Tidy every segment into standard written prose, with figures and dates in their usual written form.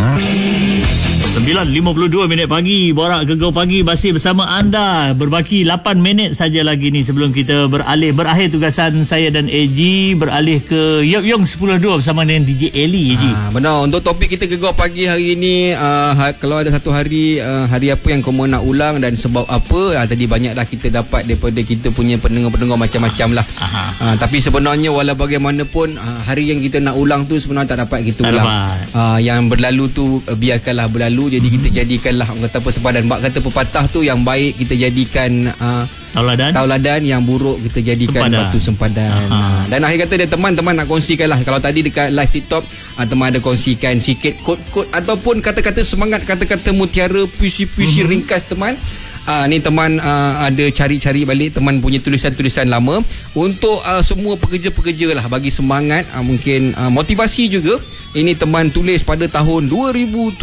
9.52 minit pagi, Borak Gegar Pagi masih bersama anda. Berbaki 8 minit saja lagi ni sebelum kita berakhir tugasan saya dan AG, beralih ke Yup Yung 10.2 bersama dengan DJ Eli. Benar, untuk topik kita Gegar Pagi hari ini, kalau ada satu hari hari apa yang kamu nak ulang dan sebab apa, tadi banyaklah kita dapat daripada kita punya pendengar-pendengar macam-macam lah. Tapi sebenarnya walau bagaimanapun, hari yang kita nak ulang tu sebenarnya tak dapat kita ulang. Yang berlalu tu biarkanlah berlalu. Jadi kita jadikanlah, orang kata apa, sepadan. Bak kata pepatah tu, yang baik kita jadikan tauladan, yang buruk kita jadikan batu sempadan. Dan akhir kata dia, teman-teman nak kongsikan lah. Kalau tadi dekat live TikTok, teman ada kongsikan sikit kod-kod ataupun kata-kata semangat, kata-kata mutiara, puisi-puisi ringkas teman. Ni teman ada cari-cari balik teman punya tulisan-tulisan lama untuk semua pekerja-pekerja lah, bagi semangat, mungkin motivasi juga. Ini teman tulis pada tahun 2017.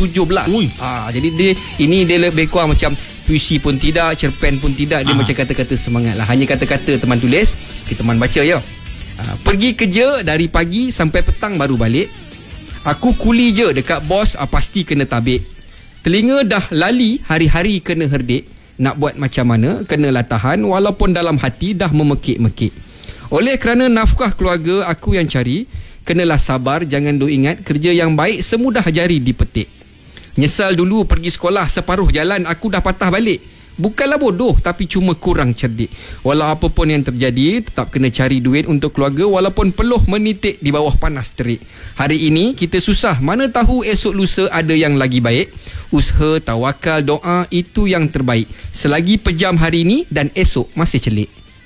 Jadi dia lebih kurang macam puisi pun tidak, cerpen pun tidak, dia macam kata-kata semangat lah. Hanya kata-kata teman tulis. Kita teman baca ya. Pergi kerja dari pagi sampai petang baru balik. Aku kuli je dekat bos, pasti kena tabik. Telinga dah lali, hari-hari kena herdik. Nak buat macam mana, kenalah tahan, walaupun dalam hati dah memekik-mekik. Oleh kerana nafkah keluarga aku yang cari, kenalah sabar, jangan duk ingat kerja yang baik semudah jari dipetik. Nyesal dulu pergi sekolah, separuh jalan aku dah patah balik. Bukanlah bodoh, tapi cuma kurang cerdik. Walau apa pun yang terjadi, tetap kena cari duit untuk keluarga, walaupun peluh menitik di bawah panas terik. Hari ini kita susah, mana tahu esok lusa ada yang lagi baik. Usaha, tawakal, doa, itu yang terbaik. Selagi pejam hari ini dan esok masih celik.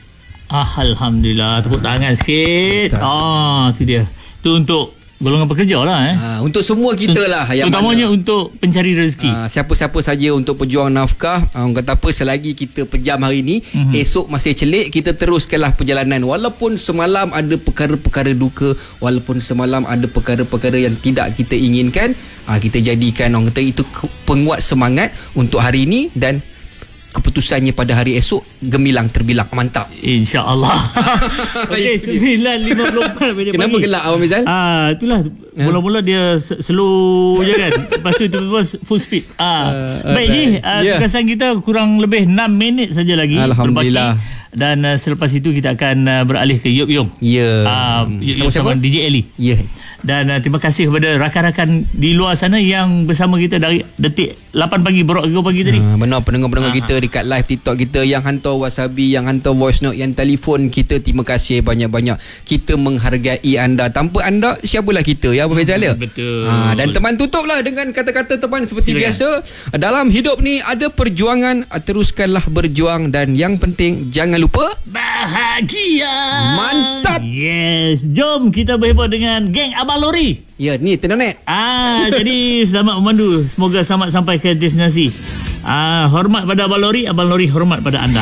Alhamdulillah, tepuk tangan sikit. Itu dia. Itu untuk golongan pekerja lah. Untuk semua kita lah, yang terutamanya untuk pencari rezeki. Siapa-siapa saja untuk pejuang nafkah. Orang kata apa, selagi kita pejam hari ni, esok masih celik, kita teruskanlah perjalanan. Walaupun semalam ada perkara-perkara duka, walaupun semalam ada perkara-perkara yang tidak kita inginkan, kita jadikan, orang kata, itu penguat semangat untuk hari ini, dan keputusannya pada hari esok gemilang terbilang. Mantap, InsyaAllah. Okey, 9.54 minit. Kenapa gelak Abang Mizal? Itulah, mula-mula dia slow je kan. Lepas tu tiba-tiba full speed. Baik ni, tugasan kita kurang lebih 6 minit saja lagi. Alhamdulillah. Dan selepas itu kita akan beralih ke Yup Yung. Sama DJ Eli. Dan terima kasih kepada rakan-rakan di luar sana yang bersama kita dari detik 8 pagi, Borak Gegar Pagi tadi. Benar, pendengar-pendengar kita dekat live TikTok kita, yang hantar wasabi, yang hantar voice note, yang telefon kita, terima kasih banyak-banyak. Kita menghargai anda. Tanpa anda, siapalah kita, ya Abang Mizal? Betul. Dan teman tutuplah dengan kata-kata teman seperti biasa. Dalam hidup ni ada perjuangan, teruskanlah berjuang, dan yang penting jangan lupa bahagia. Mantap. Yes, jom kita berhibur dengan geng Abang Lori. Ya, ni Tenanet. Jadi selamat memandu, semoga selamat sampai ke destinasi. Hormat pada Abang Lori hormat pada anda.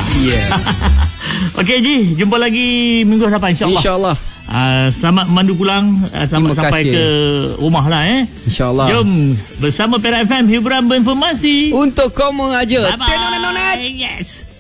Okey Ji, jumpa lagi minggu depan insya-Allah. Selamat memandu pulang, selamat sampai ke rumah lah InsyaAllah. Jom bersama Perak FM, hiburan berinformasi untuk kamu aja. Bye-bye. Yes.